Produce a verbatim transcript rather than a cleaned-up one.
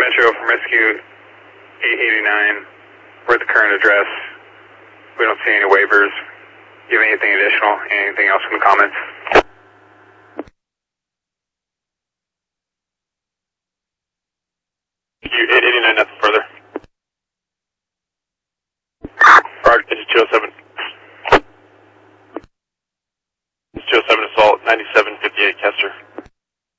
Metro from Rescue eight eighty-nine. We're at the current address. We don't see any waivers. Do you have anything additional? Anything else from the comments? eight eighty-nine, nothing further. Roger, this is two oh seven. This is two oh seven Assault, ninety-seven fifty-eight Kester.